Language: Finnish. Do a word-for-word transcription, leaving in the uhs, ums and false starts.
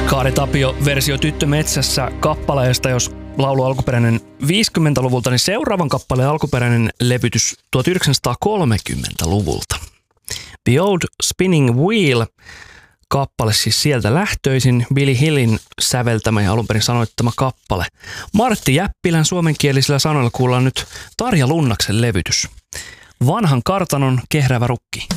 Kaari Tapio versio Tyttömetsässä kappaleesta, jos laulu alkuperäinen viisikymmentäluvulta, niin seuraavan kappaleen alkuperäinen levytys tuhatyhdeksänsataakolmekymmentäluvulta. The Old Spinning Wheel kappale siis sieltä lähtöisin, Billy Hillin säveltämä ja alunperin sanoittama kappale. Martti Jäppilän suomenkielisillä sanoilla kuullaan nyt Tarja Lunnaksen levytys. Vanhan kartanon kehräävä rukki.